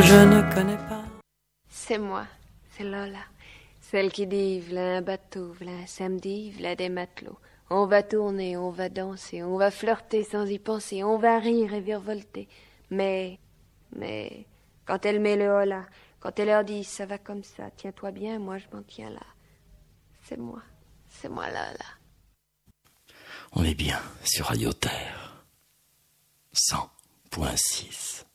je ne connais pas. C'est moi, c'est Lola. Celle qui dit, v'là un bateau, v'là un samedi, v'là des matelots. On va tourner, on va danser, on va flirter sans y penser, on va rire et virevolter. Mais, quand elle met le hola, quand elle leur dit, ça va comme ça, tiens-toi bien, moi je m'en tiens là. C'est moi Lola. On est bien sur Radio Terre 100.6.